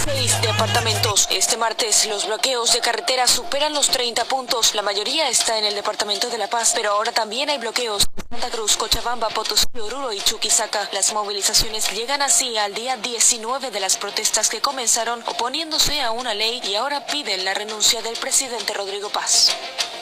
6 departamentos. Este martes, los bloqueos de carretera superan los 30 puntos. La mayoría está en el departamento de La Paz, pero ahora también hay bloqueos en Santa Cruz, Cochabamba, Potosí, Oruro y Chuquisaca. Las movilizaciones llegan así al día 19 de las protestas que comenzaron oponiéndose a una ley y ahora piden la renuncia del presidente Rodrigo Paz.